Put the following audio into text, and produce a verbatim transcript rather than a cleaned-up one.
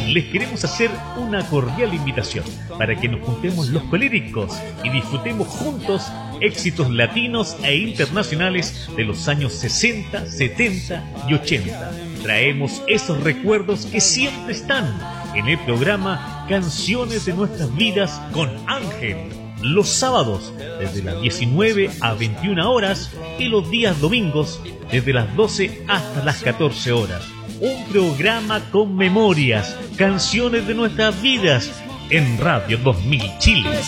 les queremos hacer una cordial invitación para que nos juntemos los colíricos y disfrutemos juntos éxitos latinos e internacionales de los años sesenta, setenta y ochenta. Traemos esos recuerdos que siempre están en el programa Canciones de Nuestras Vidas con Ángel. Los sábados desde las diecinueve a veintiuna horas y los días domingos desde las doce hasta las catorce horas. Un programa con memorias, canciones de nuestras vidas en Radio dos mil Chile.